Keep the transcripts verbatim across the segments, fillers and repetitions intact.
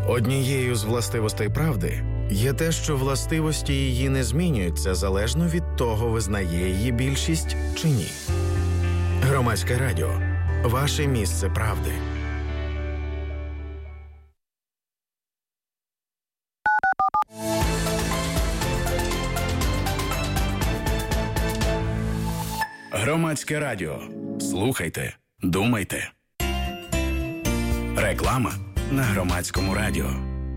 Однією з властивостей правди є те, що властивості її не змінюються залежно від того, визнає її більшість чи ні. Громадське радіо. Ваше місце правди. Громадське радіо. Слухайте, думайте. Реклама на Громадському радіо.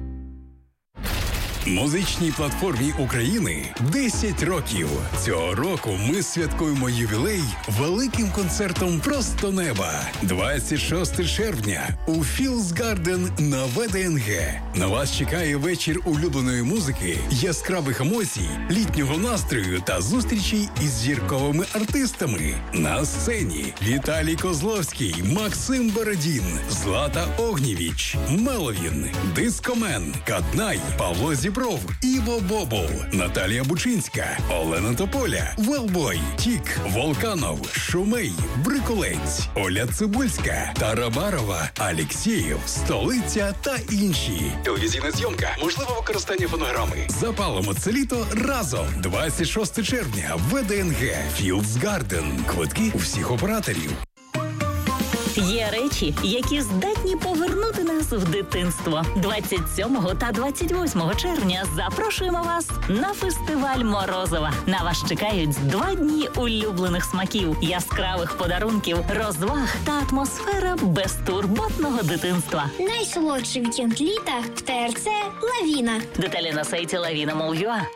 Музичній платформі України десять років. Цього року ми святкуємо ювілей великим концертом «Просто неба». двадцять шостого червня у Fields Garden на ВДНГ. На вас чекає вечір улюбленої музики, яскравих емоцій, літнього настрою та зустрічей із зірковими артистами. На сцені Віталій Козловський, Максим Бородін, Злата Огнєвіч, Меловін, Дискомен, Катнай, Павло Зібров, Іво Бобов, Наталія Бучинська, Олена Тополя, Велбой, Тік, Волканов, Шумей, Брикулець, Оля Цибульська, Тарабарова, Алєксєєв, Столиця та інші. Телевізійна зйомка, можливе використання фонограми. Запалимо це літо разом. двадцять шостого червня, ВДНГ, Fields Garden. Квитки у всіх операторів. Є речі, які здатні повернути нас в дитинство. двадцять сьомого та двадцять восьмого червня запрошуємо вас на фестиваль Морозова. На вас чекають два дні улюблених смаків, яскравих подарунків, розваг та атмосфера безтурботного дитинства. Найсолодший вікенд літа в ТРЦ «Лавіна». Деталі на сайті лавіна крапка мов крапка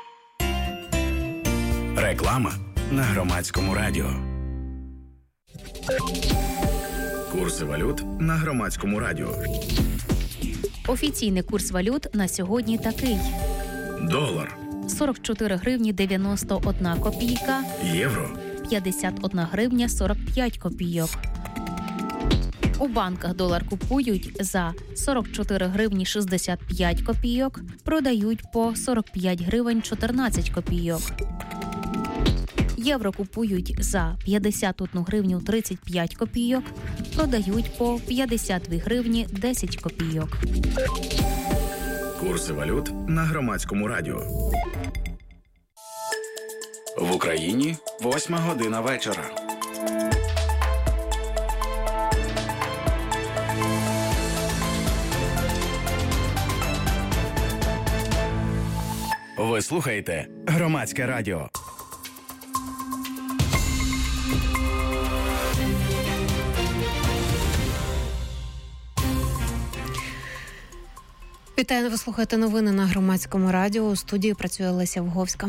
ю а. Реклама на Громадському радіо. Курси валют на Громадському радіо. Офіційний курс валют на сьогодні такий. Долар сорок чотири гривні дев'яносто одна копійка. Євро п'ятдесят одна гривня сорок п'ять копійок. У банках долар купують за сорок чотири гривні шістдесят п'ять копійок, продають по сорок п'ять гривень чотирнадцять копійок. Євро купують за п'ятдесят одну гривню тридцять п'ять копійок, продають по п'ятдесят дві гривні десять копійок. Курси валют на Громадському радіо. В Україні восьма година вечора. Ви слухаєте Громадське радіо. Вітаю, ви слухаєте новини на Громадському радіо. У студії працює Леся Вговська.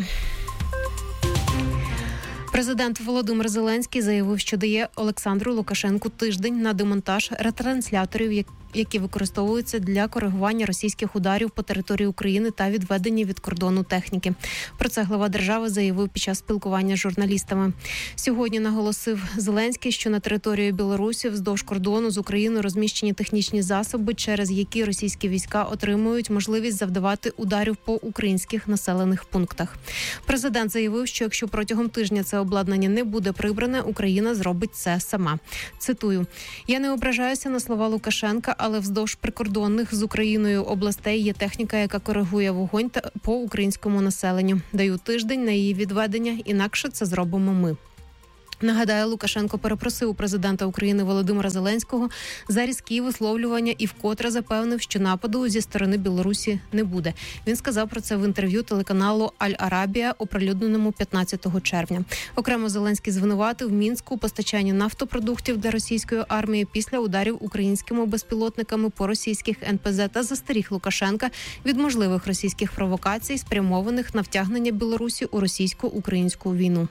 Президент Володимир Зеленський заявив, що дає Олександру Лукашенку тиждень на демонтаж ретрансляторів, які використовуються для коригування російських ударів по території України та відведення від кордону техніки. Про це глава держави заявив під час спілкування з журналістами. Сьогодні наголосив Зеленський, що на території Білорусі вздовж кордону з Україною розміщені технічні засоби, через які російські війська отримують можливість завдавати ударів по українських населених пунктах. Президент заявив, що якщо протягом тижня це обладнання не буде прибране, Україна зробить це сама. Цитую: «Я не ображаюся на слова Лукашенка, але вздовж прикордонних з Україною областей є техніка, яка коригує вогонь по українському населенню. Даю тиждень на її відведення, інакше це зробимо ми». Нагадаю, Лукашенко перепросив у президента України Володимира Зеленського за різкі висловлювання і вкотре запевнив, що нападу зі сторони Білорусі не буде. Він сказав про це в інтерв'ю телеканалу «Аль-Арабія», оприлюдненому п'ятнадцятого червня. Окремо Зеленський звинуватив Мінську у постачанні нафтопродуктів для російської армії після ударів українськими безпілотниками по російських ен пе зет та застеріг Лукашенка від можливих російських провокацій, спрямованих на втягнення Білорусі у російсько-українську війну.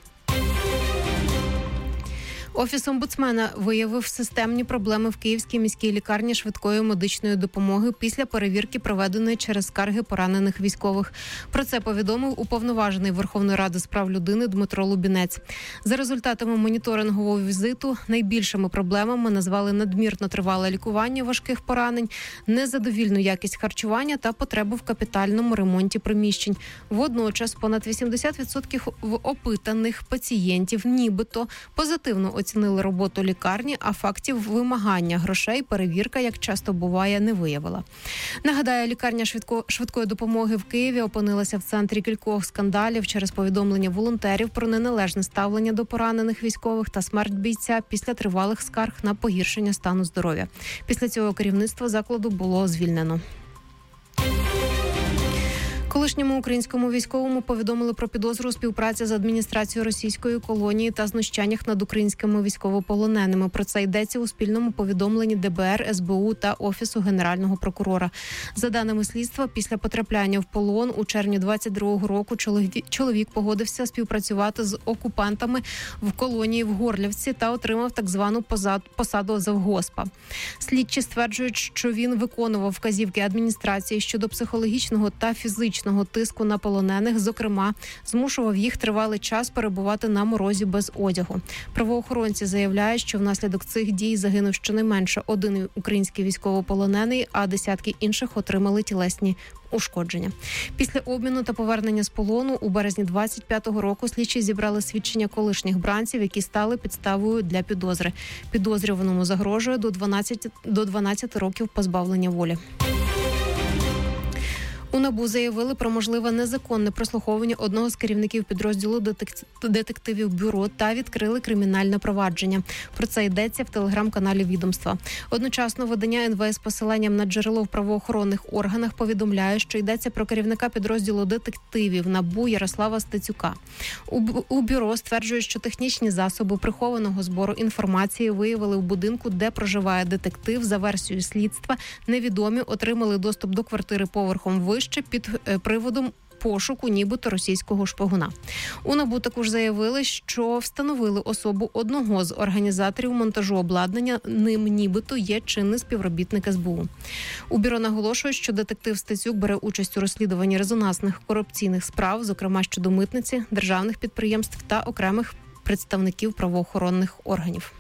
Офіс омбудсмена виявив системні проблеми в Київській міській лікарні швидкої медичної допомоги після перевірки, проведеної через скарги поранених військових. Про це повідомив уповноважений Верховної Ради з прав людини Дмитро Лубінець. За результатами моніторингового візиту найбільшими проблемами назвали надмірно тривале лікування важких поранень, незадовільну якість харчування та потребу в капітальному ремонті приміщень. Водночас понад вісімдесят відсотків опитаних пацієнтів нібито позитивно оцінюють оцінили роботу лікарні, а фактів вимагання грошей перевірка, як часто буває, не виявила. Нагадаю, лікарня швидко, швидкої допомоги в Києві опинилася в центрі кількох скандалів через повідомлення волонтерів про неналежне ставлення до поранених військових та смерть бійця після тривалих скарг на погіршення стану здоров'я. Після цього керівництво закладу було звільнено. Колишньому українському військовому повідомили про підозру у співпраці з адміністрацією російської колонії та знущаннях над українськими військовополоненими. Про це йдеться у спільному повідомленні де бе ер, ес бе у та Офісу Генерального прокурора. За даними слідства, після потрапляння в полон у червні двадцять другого року чоловік погодився співпрацювати з окупантами в колонії в Горлівці та отримав так звану посаду завгоспа. Слідчі стверджують, що він виконував вказівки адміністрації щодо психологічного та фізичного тиску на полонених, зокрема, змушував їх тривалий час перебувати на морозі без одягу. Правоохоронці заявляють, що внаслідок цих дій загинув щонайменше один український військовополонений, а десятки інших отримали тілесні ушкодження. Після обміну та повернення з полону у березні двадцять п'ятого року слідчі зібрали свідчення колишніх бранців, які стали підставою для підозри. Підозрюваному загрожує до дванадцяти, до дванадцяти років позбавлення волі. У НАБУ заявили про можливе незаконне прослуховування одного з керівників підрозділу детективів бюро та відкрили кримінальне провадження. Про це йдеться в телеграм-каналі відомства. Одночасно видання ен ве ес з посиланням на джерело в правоохоронних органах повідомляє, що йдеться про керівника підрозділу детективів НАБУ Ярослава Стецюка. У, у бюро стверджують, що технічні засоби прихованого збору інформації виявили в будинку, де проживає детектив. За версією слідства, невідомі отримали доступ до квартири поверхом вище під приводом пошуку нібито російського шпигуна. У НАБУ також заявили, що встановили особу одного з організаторів монтажу обладнання, ним нібито є чинний співробітник ес бе у. У бюро наголошують, що детектив Стецюк бере участь у розслідуванні резонансних корупційних справ, зокрема щодо митниці, державних підприємств та окремих представників правоохоронних органів.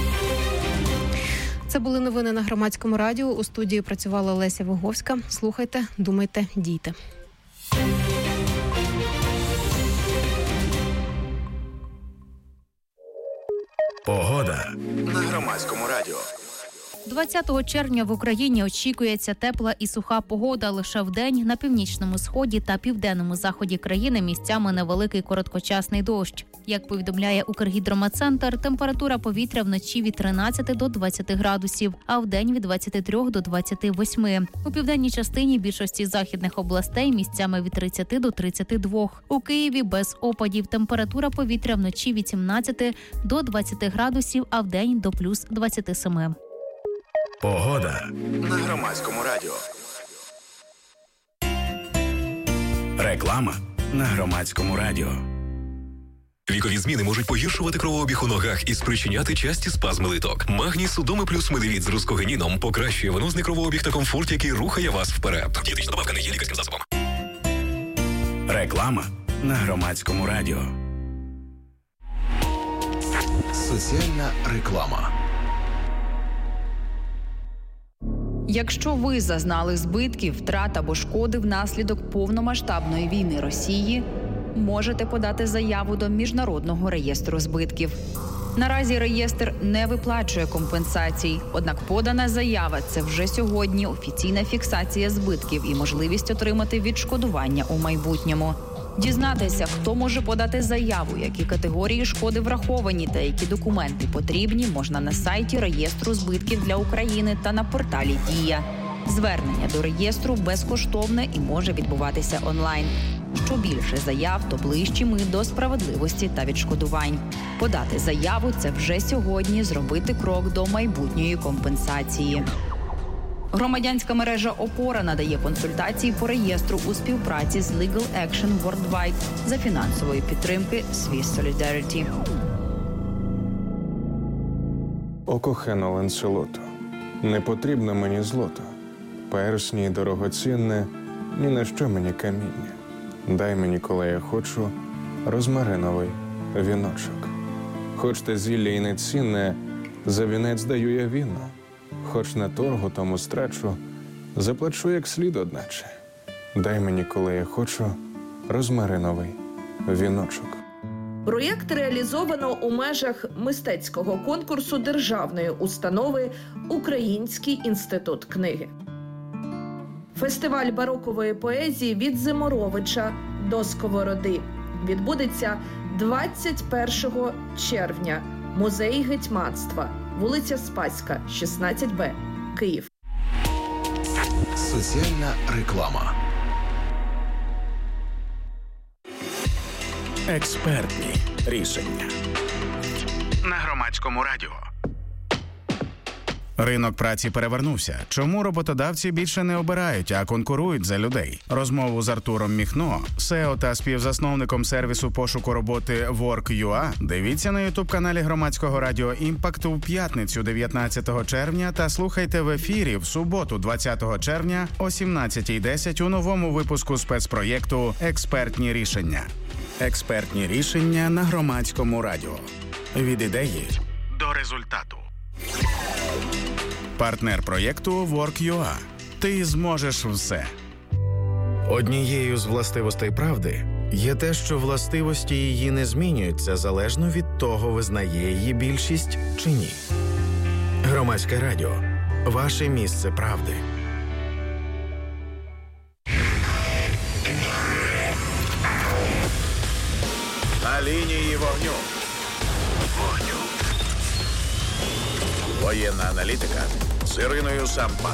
Це були новини на Громадському радіо. У студії працювала Леся Виговська. Слухайте, думайте, дійте. Погода на Громадському радіо. двадцятого червня в Україні очікується тепла і суха погода. Лише вдень на північному сході та південному заході країни місцями невеликий короткочасний дощ. Як повідомляє Укргідрометцентр, температура повітря вночі від тринадцяти до двадцяти градусів, а вдень від двадцяти трьох до двадцяти восьми. У південній частині більшості західних областей місцями від тридцяти до тридцяти двох. У Києві без опадів температура повітря вночі від сімнадцяти до двадцяти градусів, а вдень до плюс двадцяти семи. Погода на Громадському радіо. Реклама на Громадському радіо. Вікові зміни можуть погіршувати кровообіг у ногах і спричиняти часті спазми литок. Магній Судоми плюс медивіт з рускогеніном покращує венозний кровообіг та комфорт, який рухає вас вперед. Дієтична добавка не є лікарським засобом. Реклама на Громадському радіо. Соціальна реклама. Якщо ви зазнали збитків, втрат або шкоди внаслідок повномасштабної війни Росії, можете подати заяву до Міжнародного реєстру збитків. Наразі реєстр не виплачує компенсацій, однак подана заява – це вже сьогодні офіційна фіксація збитків і можливість отримати відшкодування у майбутньому. Дізнатися, хто може подати заяву, які категорії шкоди враховані та які документи потрібні, можна на сайті реєстру збитків для України та на порталі «Дія». Звернення до реєстру безкоштовне і може відбуватися онлайн. Що більше заяв, то ближчі ми до справедливості та відшкодувань. Подати заяву – це вже сьогодні зробити крок до майбутньої компенсації. Громадянська мережа «Опора» надає консультації по реєстру у співпраці з Legal Action Worldwide за фінансової підтримки Swiss Solidarity. О кохана Ланселото, не потрібно мені злото, персні дорогоцінне, ні на що мені каміння. Дай мені, коли я хочу, розмариновий віночок. Хоч те зілля і не цінне, за вінець даю я віно. Хоч на торгу тому страчу, заплачу як слід одначе. Дай мені, коли я хочу, розмариновий віночок. Проєкт реалізовано у межах мистецького конкурсу державної установи «Український інститут книги». Фестиваль барокової поезії «Від Зиморовича до Сковороди» відбудеться двадцять першого червня. Музей гетьманства, вулиця Спаська, шістнадцять Б, Київ. Соціальна реклама. Експертні рішення на Громадському радіо. Ринок праці перевернувся. Чому роботодавці більше не обирають, а конкурують за людей? Розмову з Артуром Міхно, сео та співзасновником сервісу пошуку роботи Work.ua, дивіться на ютуб-каналі Громадського радіо «Імпакт» у п'ятницю дев'ятнадцятого червня та слухайте в ефірі в суботу двадцятого червня о сімнадцятій десять у новому випуску спецпроєкту «Експертні рішення». Експертні рішення на Громадському радіо. Від ідеї до результату. Партнер проєкту Work.ua. Ти зможеш все. Однією з властивостей правди є те, що властивості її не змінюються залежно від того, визнає її більшість чи ні. Громадське радіо. Ваше місце правди. На лінії вогню. Вогню. Воєнна аналітика з Іриною Сампан.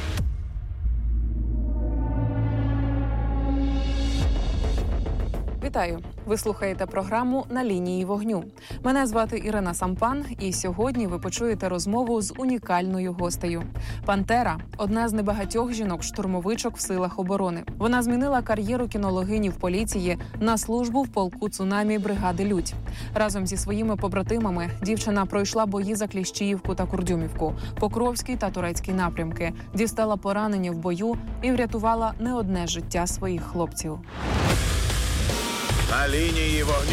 Вітаю! Ви слухаєте програму «На лінії вогню». Мене звати Ірина Сампан, і сьогодні ви почуєте розмову з унікальною гостею. Пантера – одна з небагатьох жінок-штурмовичок в силах оборони. Вона змінила кар'єру кінологині в поліції на службу в полку «Цунамі» бригади «Людь». Разом зі своїми побратимами дівчина пройшла бої за Кліщіївку та Курдюмівку, Покровський та Турецький напрямки, дістала поранення в бою і врятувала не одне життя своїх хлопців. На лінії вогню.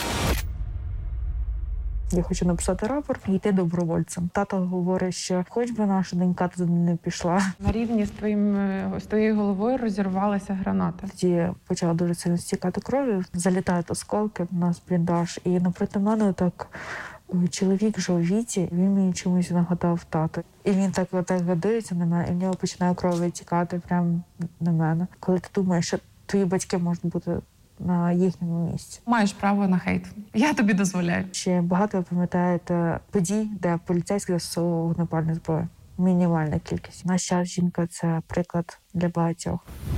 Я хочу написати рапорт і йти добровольцем. Тато говорить, що хоч би наша донька туди не пішла. На рівні з твоїм з твоєю головою розірвалася граната. Тоді почала дуже сильно стікати кров'ю, залітають осколки в нас бліндаж. І напроти мене так чоловік вже у віці, він мені чомусь нагадав тато. І він так отак дивиться на мене, і в нього починає кров витікати прямо на мене. Коли ти думаєш, що твої батьки можуть бути на їхньому місці. Маєш право на хейт. Я тобі дозволяю. Ще багато ви пам'ятаєте подій, де поліцейські застосовували вогнепальну зброю. Мінімальна кількість. На час жінка – це приклад для багатьох.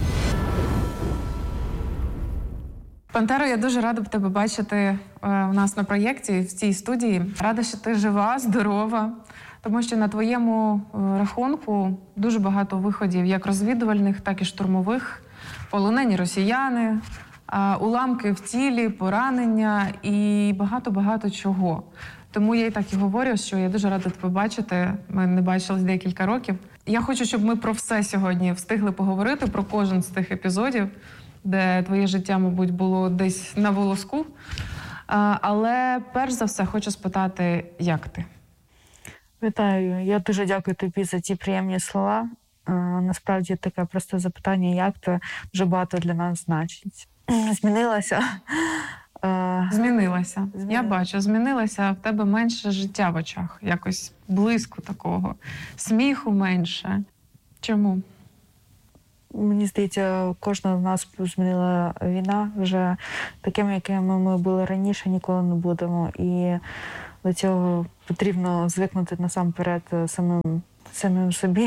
Пантеро, я дуже рада тебе бачити у нас на проєкті, в цій студії. Рада, що ти жива, здорова. Тому що на твоєму рахунку дуже багато виходів, як розвідувальних, так і штурмових. Полонені росіяни, уламки в тілі, поранення і багато-багато чого. Тому я і так і говорю, що я дуже рада тебе бачити. Ми не бачились декілька років. Я хочу, щоб ми про все сьогодні встигли поговорити, про кожен з тих епізодів, де твоє життя, мабуть, було десь на волоску. Але перш за все хочу спитати, як ти? Вітаю. Я дуже дякую тобі за ті приємні слова. Насправді таке просте запитання, як то дуже багато для нас значить. Змінилася. Змінилася. Змінилася. Я бачу, змінилася, в тебе менше життя в очах. Якось близько такого. Сміху менше. Чому? Мені здається, кожного з нас змінила війна. Вже такими, якими ми були раніше, ніколи не будемо. І до цього потрібно звикнути насамперед самим самим собі.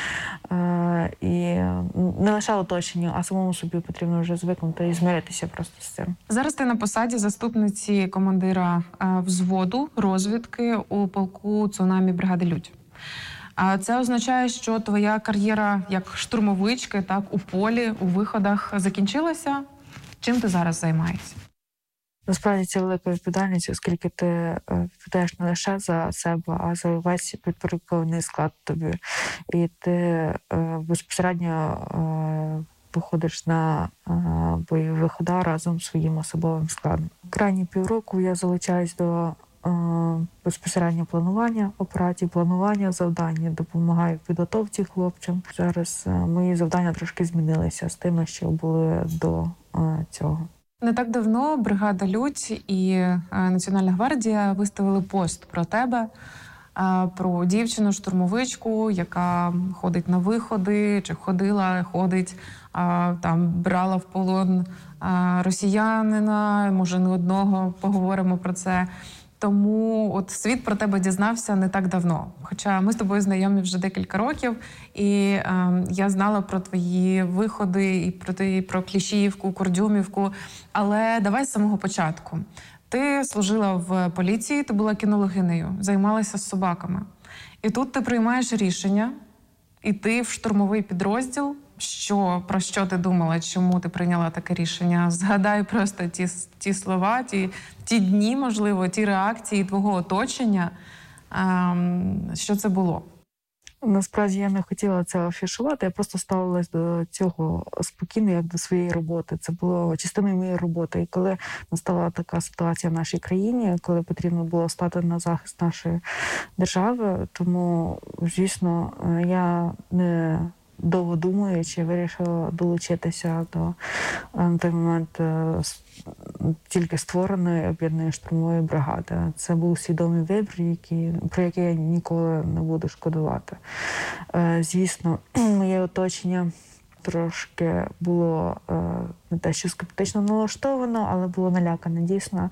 Е, і не лише оточенню, а самому собі потрібно вже звикнути і змиритися просто з цим. Зараз ти на посаді заступниці командира е, взводу розвідки у полку «Цунамі» бригади «Людь». А це означає, що твоя кар'єра як штурмовички, так, у полі, у виходах закінчилася? Чим ти зараз займаєшся? Насправді це велика відповідальність, оскільки ти відповідаєш не лише за себе, а за весь підпорядкований склад тобі. І ти е, безпосередньо е, виходиш на е, бойові виходи разом з своїм особовим складом. Крайні півроку я залучаюсь до е, безпосередньо планування операцій, планування завдань, допомагаю в підготовці хлопцям. Зараз е, мої завдання трошки змінилися з тими, що були до е, цього. Не так давно бригада «Людь» і Національна гвардія виставили пост про тебе, про дівчину-штурмовичку, яка ходить на виходи, чи ходила, ходить, там брала в полон росіянина, може не одного, поговоримо про це. Тому от світ про тебе дізнався не так давно. Хоча ми з тобою знайомі вже декілька років, і е, я знала про твої виходи, і про, і про Кліщіївку, Курдюмівку. Але давай з самого початку. Ти служила в поліції, ти була кінологинею, займалася з собаками. І тут ти приймаєш рішення іти в штурмовий підрозділ. Що, про що ти думала, чому ти прийняла таке рішення? Згадай просто ті, ті слова, ті, ті дні, можливо, ті реакції твого оточення. Ем, що це було? Насправді я не хотіла це афішувати, я просто ставилась до цього спокійно, як до своєї роботи. Це було частиною моєї роботи. І коли настала така ситуація в нашій країні, коли потрібно було стати на захист нашої держави, тому, звісно, я не довго думаючи, вирішила долучитися до на той момент тільки створеної об'єднаної штурмової бригади. Це був свідомий вибір, який, про який я ніколи не буду шкодувати. Звісно, моє оточення трошки було не те, що скептично налаштовано, але було налякане дійсно.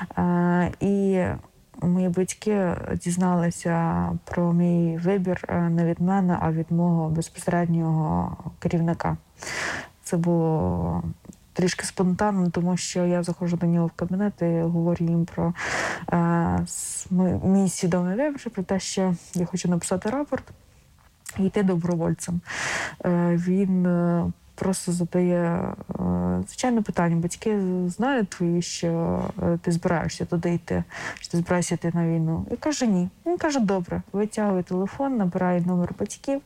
І мої батьки дізналися про мій вибір не від мене, а від мого безпосереднього керівника. Це було трішки спонтанно, тому що я заходжу до нього в кабінет і говорю їм про е, мій свідомий вибір, про те, що я хочу написати рапорт і йти добровольцем. Е, він е, просто задає е, звичайне питання. Батьки знають твої, що е, ти збираєшся туди йти, що ти збираєшся йти на війну. І каже, ні. Він каже, добре. Витягує телефон, набирає номер батьків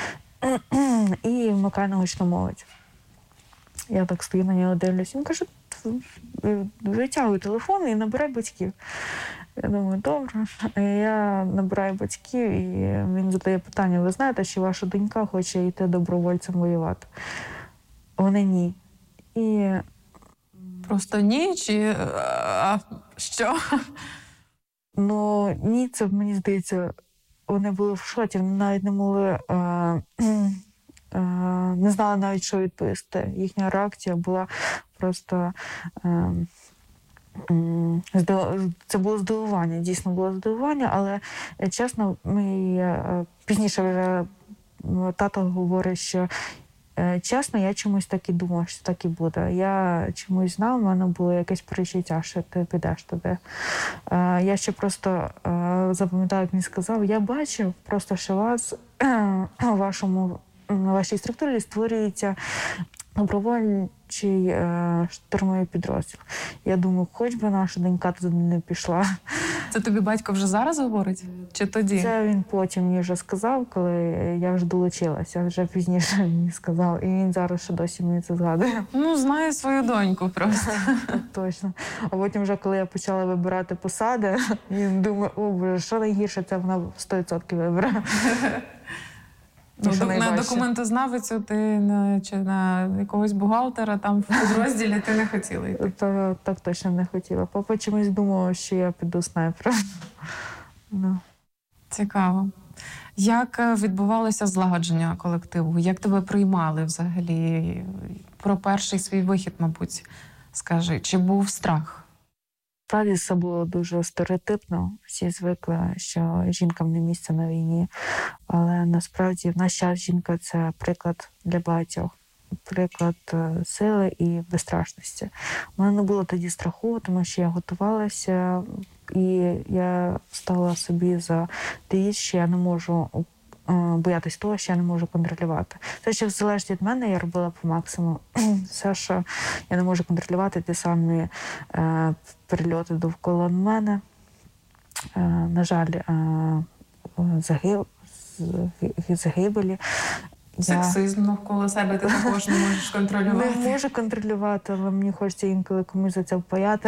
і вмикає на гучномовець. Я так стою на нього, дивлюсь. Він каже, витягуй телефон і набирай батьків. Я думаю, добре. Я набираю батьків, і він задає питання, ви знаєте, що ваша донька хоче йти добровольцем воювати? Вони ні. І... Просто ні? Чи а, що? Ну, ні, це, мені здається, вони були в шоці, вони навіть не могли... А... не знала навіть, що відповісти. Їхня реакція була просто... Це було здивування, дійсно було здивування, але, чесно, мій пізніше вже тато говорить, що чесно, я чомусь так і думав, що так і буде. Я чомусь знав, в мене було якесь перечуття, що ти підеш туди. Я ще просто запам'ятаю, як він сказав, я бачив просто, що вас у вашому на вашій структурі створюється добровольчий е, штурмовий підрозділ. Я думаю, хоч би наша донька туди не пішла. Це тобі батько вже зараз говорить? Чи тоді? Це він потім мені вже сказав, коли я вже долучилася, вже пізніше мені сказав. І він зараз ще досі мені це згадує. Ну, знає свою доньку просто. Точно. А потім вже, коли я почала вибирати посади, він думає, о, боже, що найгірше, це вона сто відсотків вибере. Ну, на документознавицю ти на, чи на якогось бухгалтера там в підрозділі ти не хотіла йти? Так, так точно не хотіла. Папа чомусь думав, що я піду снайпером. No. Цікаво. Як відбувалося злагодження колективу? Як тебе приймали взагалі? Про перший свій вихід, мабуть, скажи. Чи був страх? Справді, це було дуже стереотипно. Всі звикли, що жінкам не місце на війні. Але насправді в наш час жінка – це приклад для багатьох. Приклад сили і безстрашності. У мене не було тоді страху, тому що я готувалася, і я стала собі за те, що я не можу боятись того, що я не можу контролювати. Те, що залежить від мене, я робила по максимуму. Все, що я не можу контролювати, ті самі е, перельоти довкола мене. Е, на жаль, е, загиб, загибелі. Сексизм навколо себе ти також не можеш контролювати. Не можу контролювати, але мені хочеться інколи комусь за це впаяти.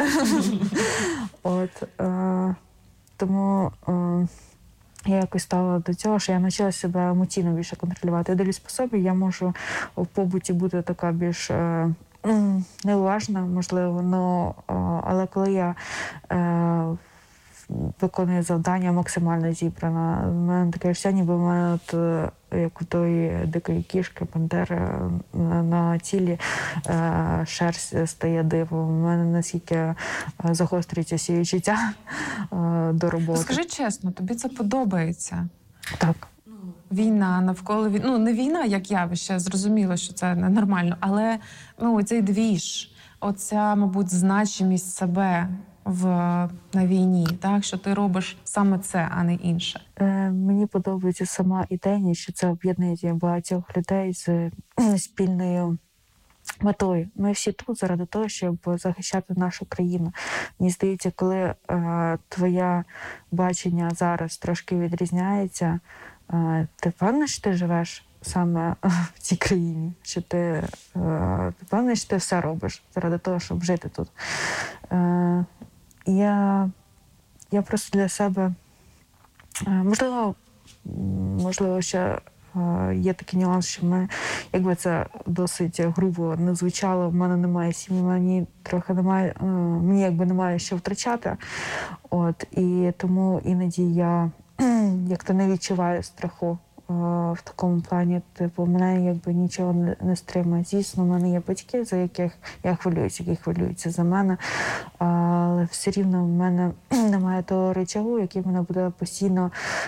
От, е, тому... Е, Я якось стала до цього, що я навчилася себе емоційно більше контролювати. Я дивлюсь по собі, я можу в побуті бути така більш е, неуважна, можливо, но, але коли я е, виконую завдання, максимально зібрана, в мене таке все, ніби в мене от, як у тої дикої кішки, пантери на, на тілі е, шерсть стає дивом. У мене наскільки загострюється всі відчуття е, до роботи. Скажи чесно, тобі це подобається? Так. Війна навколо війни. Ну, не війна як явище, зрозуміло, що це ненормально, але ну, цей двіж, оця, мабуть, значимість себе в, на війні, так, що ти робиш саме це, а не інше. Е, мені подобається сама ідея, що це об'єднує багатьох людей з спільною метою. Ми всі тут заради того, щоб захищати нашу країну. Мені здається, коли е, твоє бачення зараз трошки відрізняється, е, ти певна, що ти живеш саме в цій країні? Що ти, е, ти певна, що ти все робиш заради того, щоб жити тут? Е, я, я просто для себе, е, можливо, можливо, ще є такий нюанс, що ми, якби це досить грубо не звучало, в мене немає сім'ї, мені трохи немає, мені якби немає що втрачати. От, і тому іноді я як-то не відчуваю страху в такому плані, типу, мене якби нічого не, не стримує. Звісно, в мене є батьки, за яких я хвилююся, які хвилюються за мене, але все рівно в мене немає того рычагу, який мене буде постійно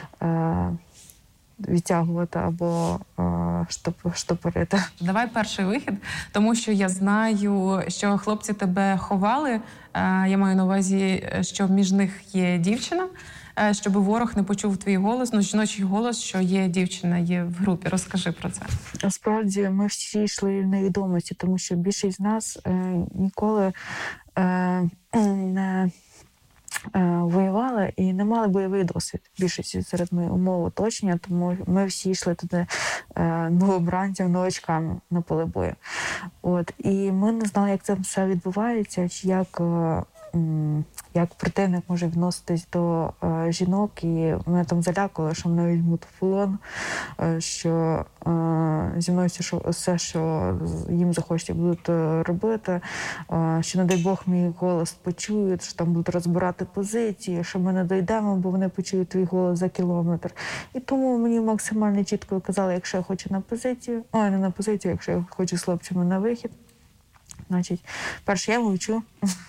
відтягувати або штоп, штопорити. Давай перший вихід, тому що я знаю, що хлопці тебе ховали. Я маю на увазі, що між них є дівчина, щоб ворог не почув твій голос, ну, жіночий голос, що є дівчина, є в групі. Розкажи про це. Насправді, ми всі йшли в невідомості, тому що більшість з нас е, ніколи е, не воювали і не мали бойовий досвід. Більшості серед моїх умов оточення, тому ми всі йшли туди е, новобранцям, новачками на поле бою. От. І ми не знали, як це все відбувається, чи як, е, як противник може відноситись до е, жінок. І мене там залякали, що мене візьмуть в полон, е, що е, зі мною все, що, все, що їм захочуть, будуть робити, е, що, не дай Бог, мій голос почують, що там будуть розбирати позиції, що ми не дійдемо, бо вони почують твій голос за кілометр. І тому мені максимально чітко казали, якщо я хочу на позицію, ой, не на позицію, якщо я хочу з хлопцями на вихід, значить, перше, я мовчу.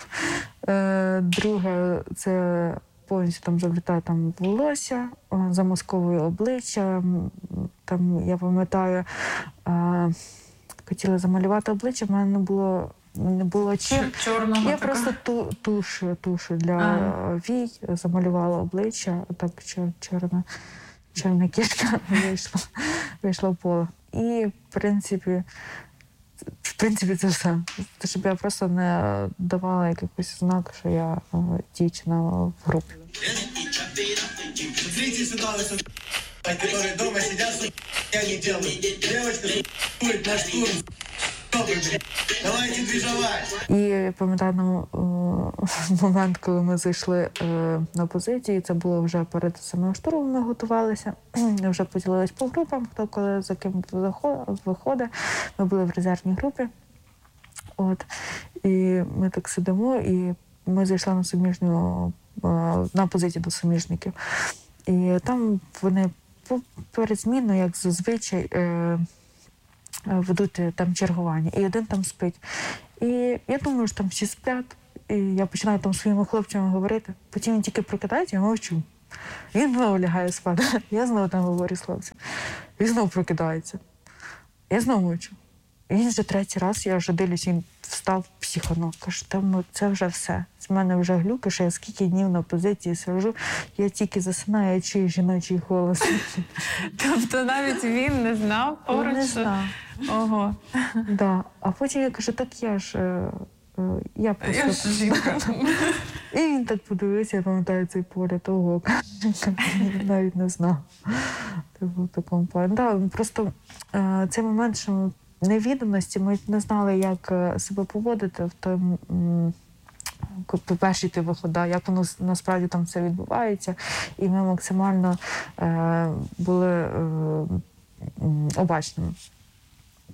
Друге, це повністю там заплітаю там волосся, замасковую обличчя. Там, я пам'ятаю, хотіла замалювати обличчя, в мене не було не було чим. Чорного я така? просто ту, тушу, тушу для а. вій замалювала обличчя, так чор, чорна, чорна кішка вийшла, вийшла в поле. І, в принципі, в принципі, це все. Те, щоб я просто не давала якийсь знак, що я о, дівчина в групі. І пам'ятаю момент, коли ми зайшли е, на позиції, це було вже перед самим штурмом, ми готувалися, вже поділились по групам, хто коли за ким виходить. Ми були в резервній групі. От. І ми так сидимо, і ми зайшли на суміжню, е, на позицію до суміжників. І там вони перед зміною, як зазвичай, е, ведуть там чергування, і один там спить. І я думаю, що там всі сплять, і я починаю там своїми хлопцями говорити. Потім він тільки прокидається, я мовчу. Він знову лягає спати. Я знову там говорю з хлопцем. Він знову прокидається. Я знову мовчу. І він вже третій раз, я вже дивлюсь, він встав психанув. Каже, там це вже все. З мене вже глюки, що я скільки днів на позиції сиджу, я тільки засинаю, я чую жіночий голос. Тобто навіть він не знав поруч? Не знав. Ого. Да. А потім я кажу, так я ж, я просто... Я ж жінка. І він так подивився, я пам'ятаю цей погляд, ого, навіть не знав. Це був в такому плані. Да, просто цей момент, що невідомості, ми не знали, як себе поводити в тому, перші ти вихода, як воно насправді там все відбувається. І ми максимально е, були е, обачними.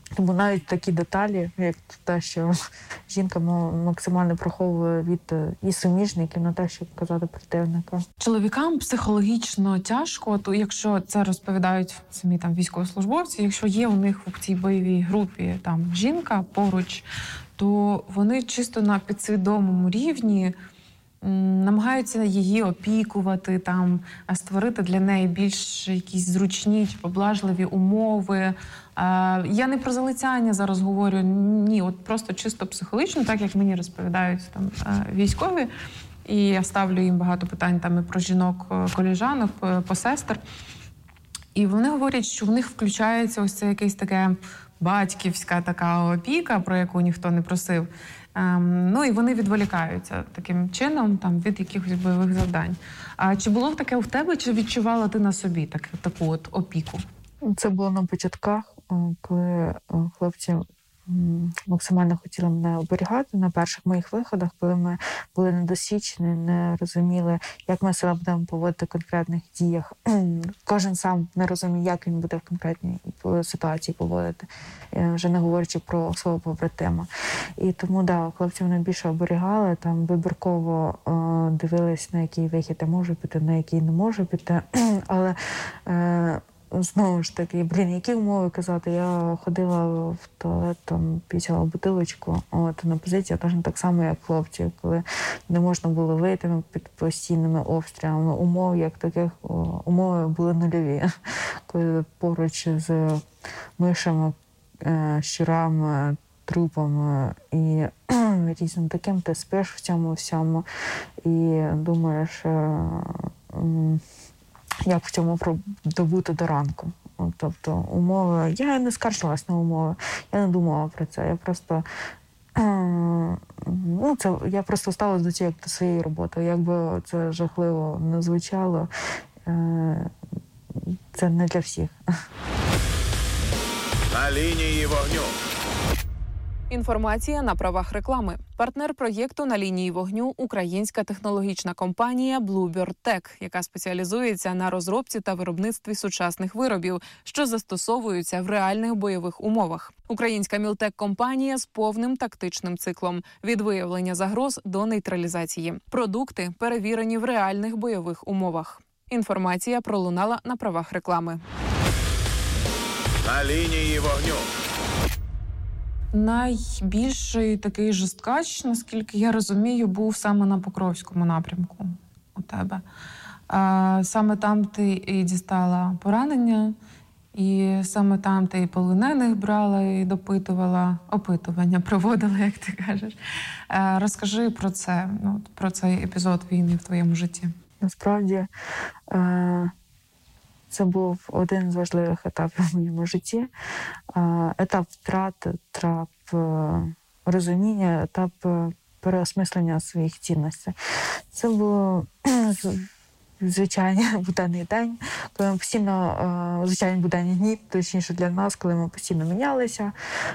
Тому навіть такі деталі, як те, що жінка максимально приховує від і суміжників на те, щоб казати противника. Чоловікам психологічно тяжко, то якщо це розповідають самі там військовослужбовці, якщо є у них в цій бойовій групі там жінка поруч, то вони чисто на підсвідомому рівні намагаються її опікувати, там, створити для неї більш якісь зручні чи поблажливі умови. Я не про залицяння зараз говорю, ні, от просто чисто психологічно, так як мені розповідають там військові, і я ставлю їм багато питань там і про жінок, колежанок, по сестер. І вони говорять, що в них включається ось це якесь таке батьківська така опіка, про яку ніхто не просив. Ем, ну і вони відволікаються таким чином там, від якихось бойових завдань. А чи було таке в тебе, чи відчувала ти на собі так, таку от опіку? Це було на початках, коли хлопці максимально хотіли мене оберігати на перших моїх виходах, коли ми були недосвідчені, не розуміли, як ми себе будемо поводити в конкретних діях. Кожен сам не розуміє, як він буде в конкретній ситуації поводити, вже не говорячи про свого побратима. І тому, да, хлопці мене більше оберігали, там вибірково е, дивились, на який вихід я можу піти, на який не можу піти. Але е, знову ж таки, блін, які умови казати? Я ходила в туалет, там, пісяла бутилочку, от, на позиції точно так само, як хлопці, коли не можна було вийти під постійними обстрілами. Умов, як таких, умови були нульові. Коли поруч з мишами, щурами, трупами і різним таким, ти спиш в цьому всьому і думаєш, як в цьому добути до ранку. Тобто умови... Я не скаржилась на умови, я не думала про це. Я просто... Ну, це, я просто ставилась до цього як до своєї роботи. Якби це жахливо не звучало, це не для всіх. На лінії вогню. Інформація на правах реклами. Партнер проєкту «На лінії вогню» – українська технологічна компанія Bluebird Tech, яка спеціалізується на розробці та виробництві сучасних виробів, що застосовуються в реальних бойових умовах. Українська мілтек-компанія з повним тактичним циклом – від виявлення загроз до нейтралізації. Продукти перевірені в реальних бойових умовах. Інформація пролунала на правах реклами. На лінії вогню. Найбільший такий жорсткач, наскільки я розумію, був саме на Покровському напрямку у тебе. А, саме там ти і дістала поранення, і саме там ти і полонених брала, і допитувала, опитування проводила, як ти кажеш. А, розкажи про це, ну, про цей епізод війни в твоєму житті. Насправді, е- це був один з важливих етапів в моєму житті. Етап втрат, етап розуміння, етап переосмислення своїх цінностей. Це було звичайний буденний день, коли ми постійно, звичайні буденні дні, точніше для нас, коли ми постійно мінялися,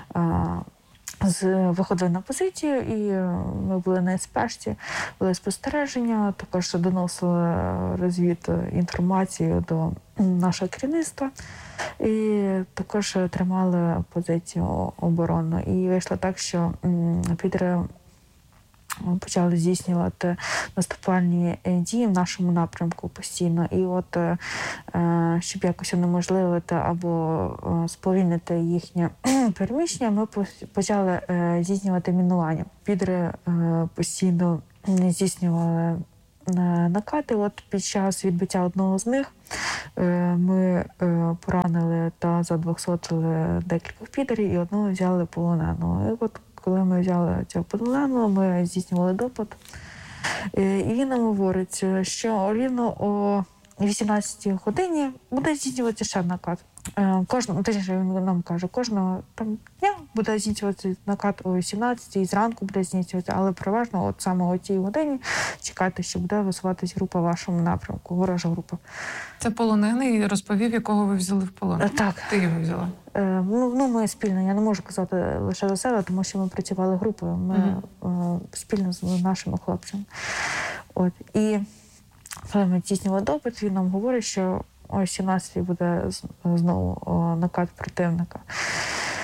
з виходили на позицію, і ми були на спешці, були спостереження, також доносили розвід інформацію до нашого керівництва і також тримали позицію оборону. І вийшло так, що підри почали здійснювати наступальні дії в нашому напрямку постійно. І от, щоб якось унеможливити або сповільнити їхнє переміщення, ми почали здійснювати мінування. Підри постійно здійснювали накати. От під час відбиття одного з них ми поранили та задвохсотили декількох підерів і одного взяли полоненого. І от коли ми взяли цього полоненого, ми здійснювали допит. І він нам говорить, що рівно о вісімнадцятій годині буде здійснюватися ще накат. Кожного, точніше, він нам каже, кожного там дня буде здійснюватися накат о вісімнадцятій, зранку буде здійснюватися, але переважно от саме о тій годині чекайте, що буде висуватись група в вашому напрямку, ворожа група. Це полонений розповів, якого ви взяли в полон? Так. Ти його взяла? Е, ну, ну, ми спільно, я не можу казати лише за себе, тому що ми працювали групою, ми угу. е, спільно з нашими хлопцями. От. І коли ми здійснювали допит, він нам говорить, що о сімнадцятій буде знову накат противника.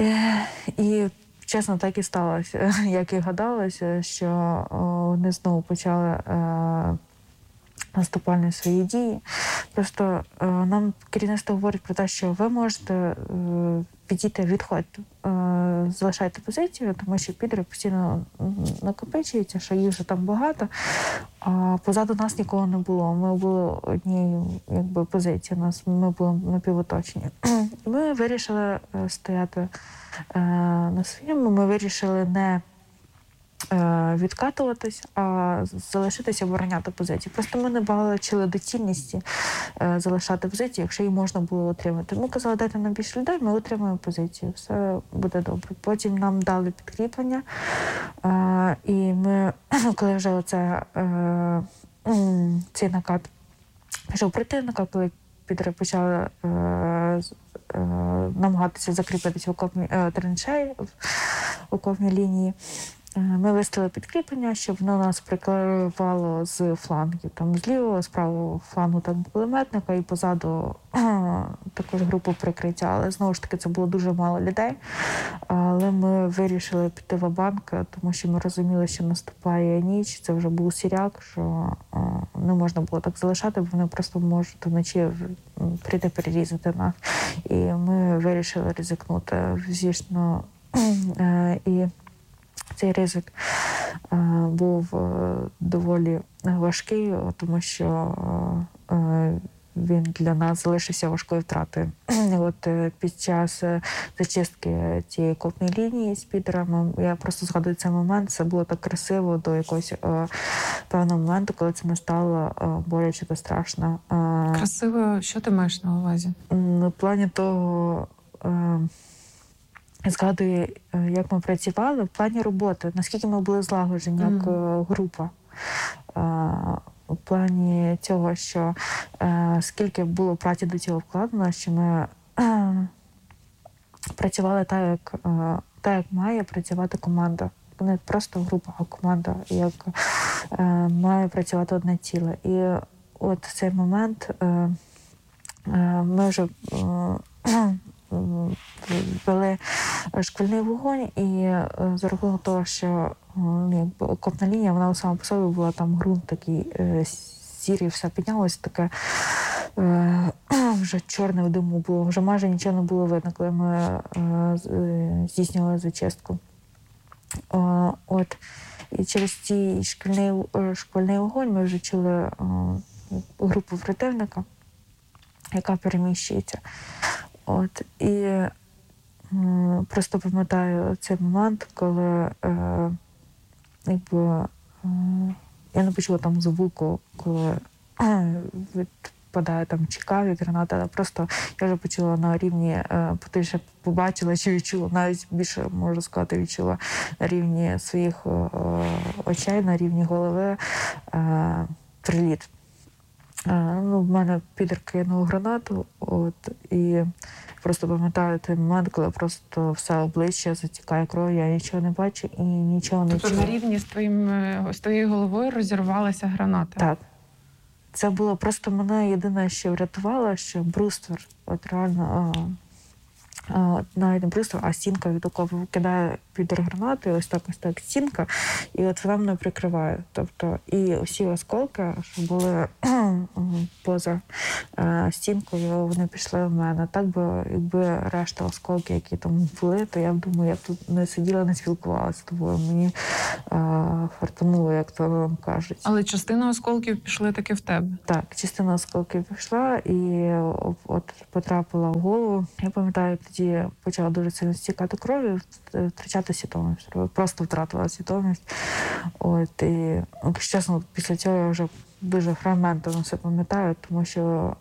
І чесно, так і сталося, як і гадалося, що вони знову почали наступальні свої дії. Просто е, нам керівництво говорить про те, що ви можете е, підійти, відходьте, е, залишайте позицію, тому що підри постійно накопичуються, що їх вже там багато, а позаду нас нікого не було. Ми були однією якби, позицією, нас, ми були напівоточені. Ми вирішили стояти е, на своєму, ми вирішили не відкатуватись, а залишитися, обороняти позиції. Просто ми не бачили доцільності залишати позиції, якщо її можна було отримати. Ми казали, дайте нам більше людей, ми отримаємо позицію, все буде добре. Потім нам дали підкріплення, і ми, коли вже оце, цей накат пішов противника, коли підри почали намагатися закріпитися в окопній траншеї, в окопній лінії, ми виставили підкріплення, щоб воно нас прикривало з флангів. Там з лівого, з правого флангу там кулеметника і позаду також групу прикриття. Але знову ж таки це було дуже мало людей. Але ми вирішили піти ва-банк, тому що ми розуміли, що наступає ніч. Це вже був сіряк, що не можна було так залишати, бо вони просто можуть вночі прийти перерізати нас. І ми вирішили ризикнути. Звісно, і цей ризик е, був е, доволі важкий, тому що е, він для нас залишився важкою втратою. От е, під час зачистки цієї окопної лінії з підерами, я просто згадую цей момент, це було так красиво до якогось е, певного моменту, коли це не стало е, боляче та страшно. Е, красиво, що ти маєш на увазі? В плані того, е, згадую, як ми працювали в плані роботи, наскільки ми були злагоджені як mm. група. У плані цього, що скільки було праці до цього вкладено, що ми працювали так, як, так, як має працювати команда. Не просто група, а команда, як має працювати одне ціле. І от в цей момент ми вже вели шквальний вогонь, і за рахунок того, що якби, окопна лінія, вона сама по собі була, там ґрунт такий сірий, все піднялося, таке вже чорне в диму було, вже майже нічого не було видно, коли ми здійснювали зачистку. От. І через цей шквальний, шквальний вогонь ми вже чули групу противника, яка переміщується. От, і е, просто пам'ятаю цей момент, коли е, якби, е, я не почула там звуку, коли е, відпадає там чека від гранати, але просто я вже почула на рівні, е, потім побачила чи відчула, навіть більше, можу сказати, відчула на рівні своїх е, очей, на рівні голови е, приліт. Ну, в мене підер кинув гранату, от, і просто пам'ятаю той момент, коли просто все обличчя затікає кров'ю, я нічого не бачу і нічого не чую. Тобто на рівні з, твоїм, з твоєю головою розірвалася граната? Так. Це було просто мене єдине, що врятувало, що бруствер, от реально, а, навіть не бруствер, а стінка від окопу кидає підер гранати, ось так ось так стінка, і от вона мене прикриває. Тобто і усі осколки, що були поза е, стінкою, вони пішли в мене. Так би, якби решта осколки, які там були, то я б думаю, я б тут не сиділа, не спілкувалася з тобою. Мені е, фартануло, як то вам кажуть. Але частина осколків пішли таки в тебе? Так, частина осколків пішла і от потрапила в голову. Я пам'ятаю, тоді почала дуже сильно стікати кров'ю, втрачати свідомість. Просто втратила свідомість. От, і, якщо чесно, після цього я вже дуже фрагментно все пам'ятаю, тому що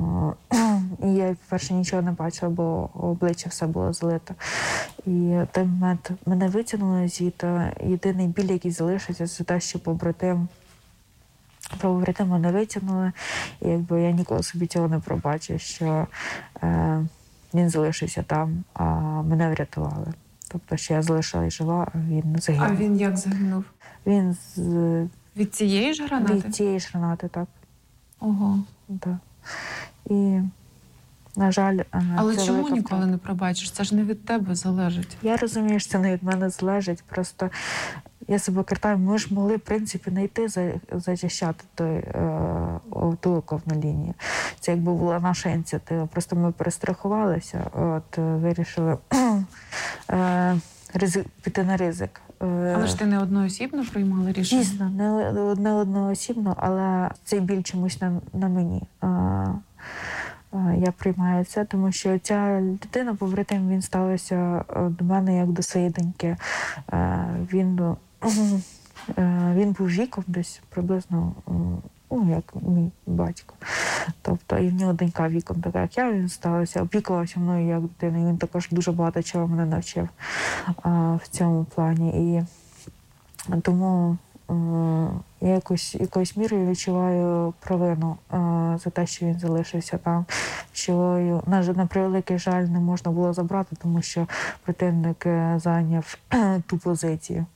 е, я, по-перше, нічого не бачила, бо обличчя все було залите. І в той момент мене витягнули звідти. Єдиний біль, який залишився, це те, що побратим побратим мене витягнули. І якби я ніколи собі цього не пробачу, що е, він залишився там, а мене врятували. Тобто, що я залишилась жива, а він загинув. А він як загинув? Він з... Від цієї ж гранати? Від цієї ж гранати, так. Ого. Так. І На жаль, але це чому велика ніколи втрата. не пробачиш? Це ж не від тебе залежить. Я розумію, що це не від мене залежить. Просто я себе картаю, ми ж могли, в принципі, не йти за, зачищати той, е, ту оковну лінію. Це якби була наша ініціатива. Просто ми перестрахувалися, от, вирішили е, ризик, піти на ризик. Але ж ти не одноосібно приймала рішення? Дійсно, не, не одноосібно, але цей біль чомусь на, на мені. А, а, я приймаю це, тому що ця людина, побратим, він ставився до мене як до своєї доньки. А, він, а, він був віком десь приблизно, ну, як мій батько. Тобто, і в нього донька віком така, як я, він ставився, опікувався мною як дитиною. Він також дуже багато чого мене навчив а, в цьому плані. І тому а, я якось, якоюсь мірою відчуваю провину а, за те, що він залишився там, що, на, на превеликий жаль, не можна було забрати, тому що противник зайняв ту позицію.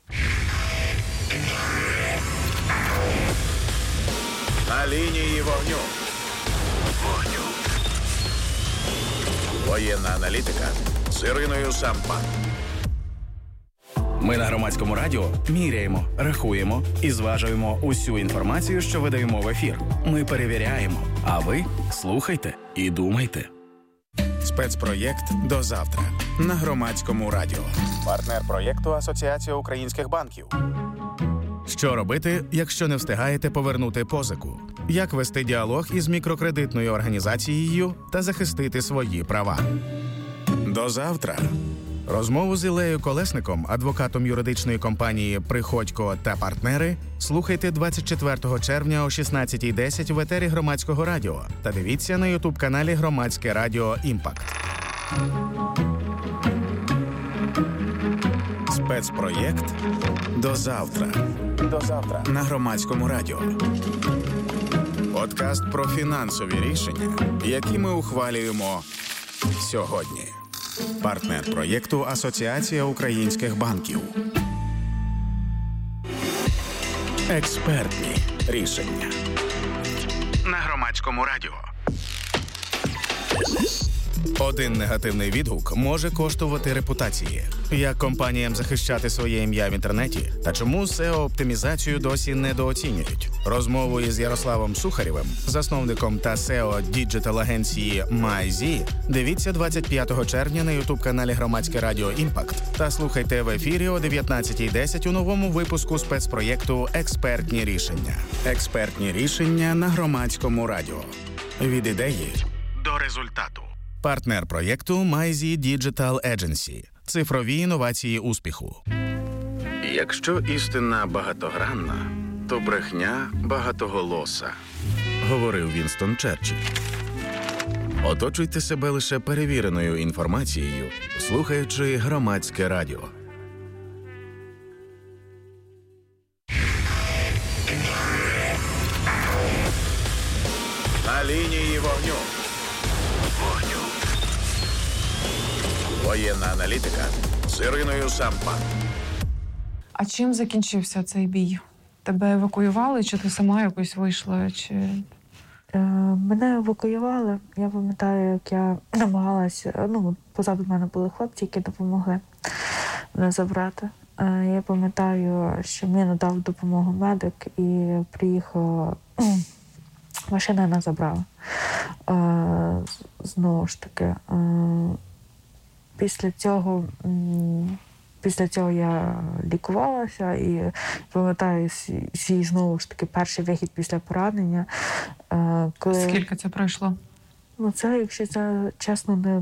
На лінії вогню. Вогню. Воєнна аналітика з Іриною Сампан. Ми на Громадському радіо міряємо, рахуємо і зважуємо усю інформацію, що видаємо в ефір. Ми перевіряємо, а ви слухайте і думайте. Спецпроєкт «До завтра» на Громадському радіо. Партнер проєкту Асоціація українських банків. Що робити, якщо не встигаєте повернути позику? Як вести діалог із мікрокредитною організацією та захистити свої права? До завтра. Розмову з Іллею Колесником, адвокатом юридичної компанії «Приходько та партнери», слухайте двадцять четвертого червня о шістнадцятій десять в етері Громадського радіо та дивіться на ютуб-каналі Громадське радіо «Імпакт». Спецпроєкт «До завтра». До завтра на Громадському радіо. Подкаст про фінансові рішення, які ми ухвалюємо сьогодні. Партнер проєкту Асоціація українських банків. Експертні рішення на Громадському радіо. Один негативний відгук може коштувати репутації. Як компаніям захищати своє ім'я в інтернеті та чому сео-оптимізацію досі недооцінюють? Розмову із Ярославом Сухарєвим, засновником та сео діджитал-агенції MyZ, дивіться двадцять п'ятого червня на ютуб-каналі Громадське радіо «Імпакт» та слухайте в ефірі о дев'ятнадцятій десять у новому випуску спецпроєкту «Експертні рішення». Експертні рішення на Громадському радіо. Від ідеї до результату. Партнер проєкту MyZ Digital Agency. Цифрові інновації успіху. Якщо істина багатогранна, то брехня багатоголоса, говорив Вінстон Черчилль. Оточуйте себе лише перевіреною інформацією, слухаючи Громадське радіо. На лінії вогню. Вогню. Воєнна аналітика з Іриною Сампан. А чим закінчився цей бій? Тебе евакуювали, чи ти сама якось вийшла? Чи... Е, мене евакуювали. Я пам'ятаю, як я намагалася, ну, позаду мене були хлопці, які допомогли мене забрати. Е, я пам'ятаю, що мені надав допомогу медик і приїхала, машина нас забрала. Е, знову ж таки, е, після цього... М- Після цього я лікувалася і пам'ятаю свій, знову ж таки, перший вихід після поранення. Коли... Скільки це пройшло? Ну, це, якщо це чесно, не